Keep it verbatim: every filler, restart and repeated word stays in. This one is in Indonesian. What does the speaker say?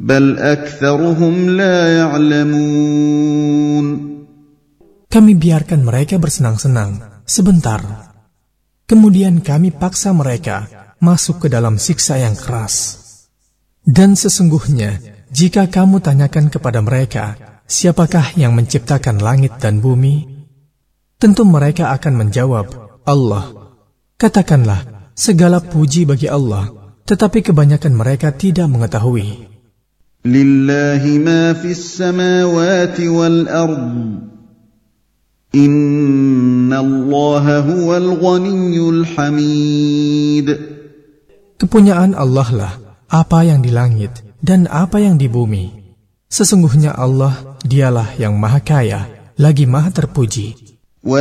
بل أكثرهم لا يعلمون. Kami biarkan mereka bersenang-senang sebentar. Kemudian kami paksa mereka masuk ke dalam siksa yang keras. Dan sesungguhnya, jika kamu tanyakan kepada mereka, siapakah yang menciptakan langit dan bumi? Tentu mereka akan menjawab, Allah. Katakanlah, segala puji bagi Allah, tetapi kebanyakan mereka tidak mengetahui. Lillahi ma fis samawati wal ard. Inna Allaha huwal ghaniyyul hamid. Kepunyaan Allah lah apa yang di langit dan apa yang di bumi. Sesungguhnya Allah, dialah yang maha kaya, lagi maha terpuji.